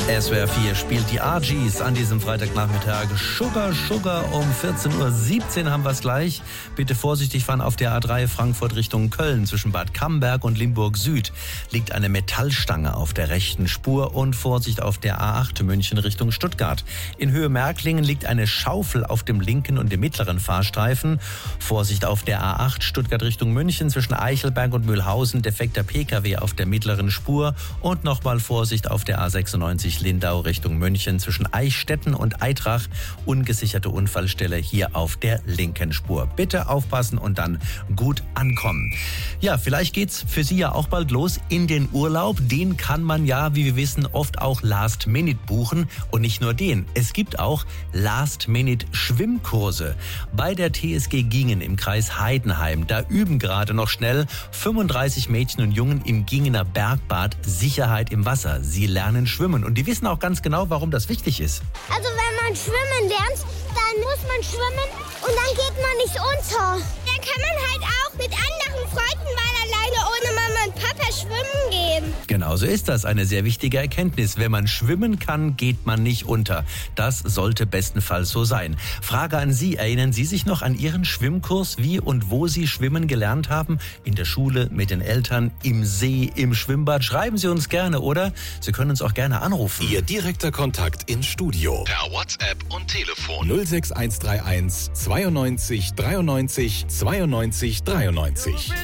SWR 4 spielt die RGs an diesem Freitagnachmittag. Sugar, Sugar, um 14.17 Uhr haben wir es gleich. Bitte vorsichtig fahren auf der A3 Frankfurt Richtung Köln. Zwischen Bad Camberg und Limburg Süd liegt eine Metallstange auf der rechten Spur. Und Vorsicht auf der A8 München Richtung Stuttgart. In Höhe Märklingen liegt eine Schaufel auf dem linken und dem mittleren Fahrstreifen. Vorsicht auf der A8 Stuttgart Richtung München. Zwischen Eichelberg und Mühlhausen defekter PKW auf der mittleren Spur. Und nochmal Vorsicht auf der A96 Lindau Richtung München zwischen Eichstätten und Eitrach. Ungesicherte Unfallstelle hier auf der linken Spur. Bitte aufpassen und dann gut ankommen. Ja, vielleicht geht's für Sie ja auch bald los in den Urlaub. Den kann man ja, wie wir wissen, oft auch Last Minute buchen. Und nicht nur den. Es gibt auch Last Minute Schwimmkurse. Bei der TSG Gingen im Kreis Heidenheim. Da üben gerade noch schnell 35 Mädchen und Jungen im Gingener Bergbad Sicherheit im Wasser. Sie lernen schwimmen und die wissen auch ganz genau, warum das wichtig ist. Also wenn man schwimmen lernt, dann muss man schwimmen und dann geht man nicht unter. Dann kann man halt auch mit anderen Freunden mal alleine ohne Mama und Papa schwimmen gehen. Genau so ist das. Eine sehr wichtige Erkenntnis. Wenn man schwimmen kann, geht man nicht unter. Das sollte bestenfalls so sein. Frage an Sie. Erinnern Sie sich noch an Ihren Schwimmkurs, wie und wo Sie schwimmen gelernt haben? In der Schule, mit den Eltern, im See, im Schwimmbad? Schreiben Sie uns gerne, oder? Sie können uns auch gerne anrufen. Ihr direkter Kontakt ins Studio. Per WhatsApp und Telefon. 06131 92 93 92 93.